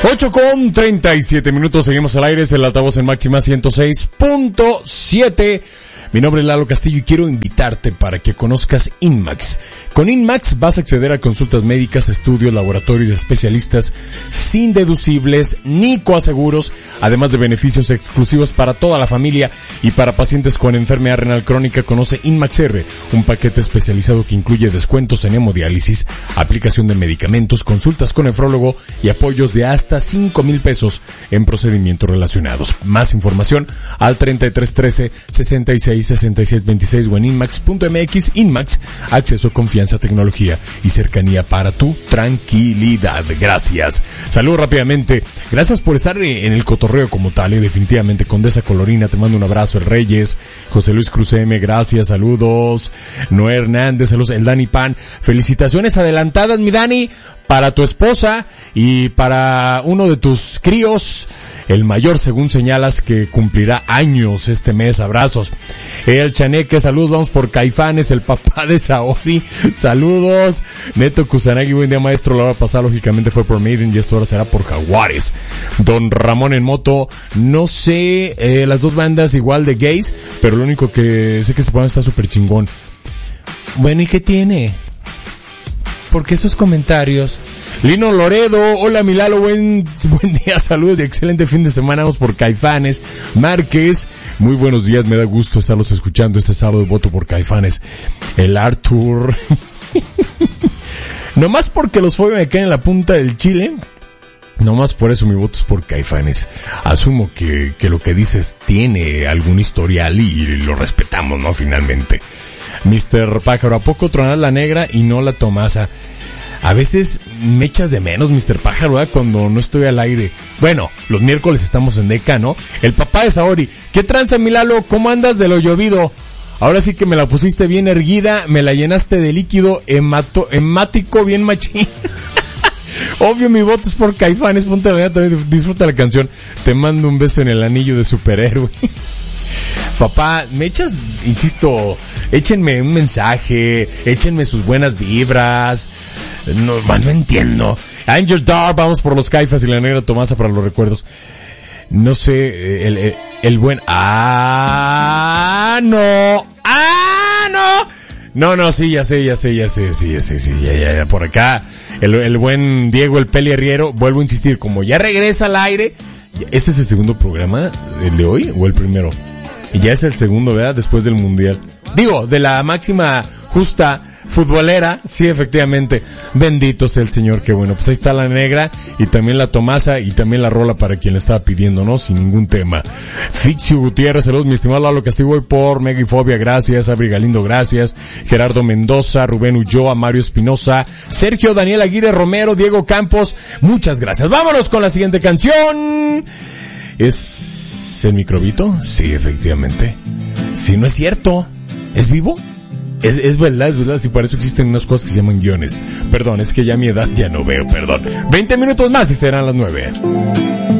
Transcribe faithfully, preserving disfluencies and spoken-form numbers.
ocho con treinta y siete minutos, seguimos al aire, es el altavoz en máxima ciento seis punto siete. Mi nombre es Lalo Castillo y quiero invitarte para que conozcas Inmax. Con Inmax vas a acceder a consultas médicas, estudios, laboratorios de especialistas sin deducibles ni coaseguros, además de beneficios exclusivos para toda la familia y para pacientes con enfermedad renal crónica. Conoce Inmax R, un paquete especializado que incluye descuentos en hemodiálisis, aplicación de medicamentos, consultas con nefrólogo y apoyos de hasta cinco mil pesos en procedimientos relacionados. Más información al treinta y tres trece sesenta y seis sesenta y seis veintiséis o en inmax punto m x. Inmax, acceso, confianza, tecnología y cercanía para tu tranquilidad. Gracias. Saludos rápidamente. Gracias por estar en el cotorreo como tal, y definitivamente Condesa Colorina, te mando un abrazo. El Reyes, José Luis Cruz M, gracias, saludos. Noé Hernández, saludos. El Dani Pan, felicitaciones adelantadas, mi Dani, para tu esposa y para uno de tus críos, el mayor, según señalas, que cumplirá años este mes. Abrazos. El Chaneque, saludos, vamos por Caifanes, el papá de Saori, saludos. Neto Kusanagi, buen día maestro, la hora pasada lógicamente fue por Maiden y esto ahora será por Jaguares. Don Ramón en moto, no sé, eh, las dos bandas igual de gays, pero lo único que sé que este programa está súper chingón. Bueno, ¿y qué tiene? ¿Por qué esos comentarios? Lino Loredo, hola Milalo, buen, buen día, saludos y excelente fin de semana, vamos por Caifanes. Márquez, muy buenos días, me da gusto estarlos escuchando este sábado, voto por Caifanes. El Arthur, nomás porque los Fobia me caen en la punta del chile, nomás por eso mi voto es por Caifanes. Asumo que, que lo que dices tiene algún historial y lo respetamos, ¿no? Finalmente. mister Pájaro, ¿a poco tronar la negra y no la Tomasa? A veces me echas de menos, mister Pájaro, ¿verdad? Cuando no estoy al aire. Bueno, los miércoles estamos en Deca, ¿no? El papá de Saori. ¿Qué tranza, Milalo? ¿Cómo andas de lo llovido? Ahora sí que me la pusiste bien erguida, me la llenaste de líquido hemato, hemático bien machín. Obvio, mi voto es por Caifanes. Ponte la también, disfruta la canción. Te mando un beso en el anillo de superhéroe. Papá, me echas, insisto, échenme un mensaje, échenme sus buenas vibras. No, no entiendo. Angel Dark, vamos por los Caifas y la negra Tomasa para los recuerdos. No sé, el, el, el buen... ¡Ah, no! ¡Ah, no! No, no, sí, ya sé, ya sé, ya sé, sí, ya sé, sí, ya, ya, ya, por acá. El, el buen Diego, el Peli Herriero, vuelvo a insistir, como ya regresa al aire. ¿Este es el segundo programa, el de hoy, o el primero? Y ya es el segundo, ¿verdad? Después del Mundial. Digo, de la máxima justa futbolera, sí, efectivamente. Bendito sea el Señor, que bueno. Pues ahí está la negra, y también la Tomasa, y también la rola para quien le estaba pidiendo, ¿no? Sin ningún tema. Fixio Gutiérrez, saludos, mi estimado Lalo Castillo, voy por Megifobia, gracias. Abri Galindo, gracias. Gerardo Mendoza, Rubén Ulloa, Mario Espinosa, Sergio Daniel Aguirre Romero, Diego Campos, muchas gracias. Vámonos con la siguiente canción. ¿Es el microbito? Sí, efectivamente. Si no es cierto, ¿es vivo? Es, es verdad, es verdad, si para eso existen unas cosas que se llaman guiones. Perdón, es que ya a mi edad ya no veo, perdón. veinte minutos más y serán las nueve.